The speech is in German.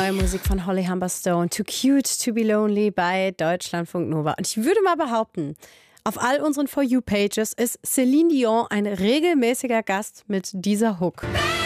neue Musik von Holly Humberstone. Too Cute to be Lonely bei Deutschlandfunk Nova. Und ich würde mal behaupten, auf all unseren For You Pages ist Celine Dion ein regelmäßiger Gast mit dieser Hook.